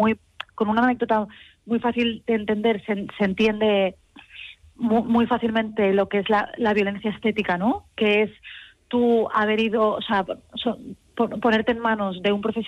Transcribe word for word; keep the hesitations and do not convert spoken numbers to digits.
muy, con una anécdota muy fácil de entender, se, se entiende muy, muy fácilmente lo que es la, la violencia estética, ¿no? Que es tú haber ido, o sea, so, ponerte en manos de un profesional